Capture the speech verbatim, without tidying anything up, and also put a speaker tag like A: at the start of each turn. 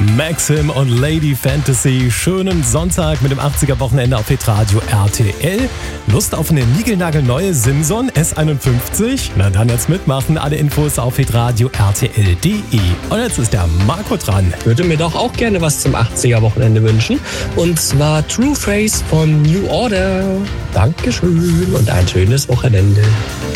A: Maxim und Lady Fantasy. Schönen Sonntag mit dem achtziger-Wochenende auf Hitradio R T L. Lust auf eine niegelnagelneue Simson S einundfünfzig? Na dann jetzt mitmachen. Alle Infos auf hitradio R T L punkt de. Und jetzt ist der Marco dran.
B: Würde mir doch auch gerne was zum achtziger-Wochenende wünschen. Und zwar True Face von New Order. Dankeschön und ein schönes Wochenende.